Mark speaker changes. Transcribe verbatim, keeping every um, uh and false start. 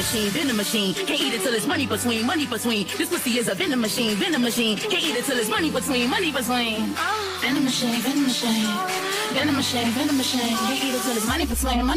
Speaker 1: machine, venom machine. Can't eat it till it's money between, money between. This pussy is a venom machine, venom machine. Can't eat it till it's money between, money between. Venom machine, venom machine. Venom machine, venom machine. Can't eat it till it's money between, money.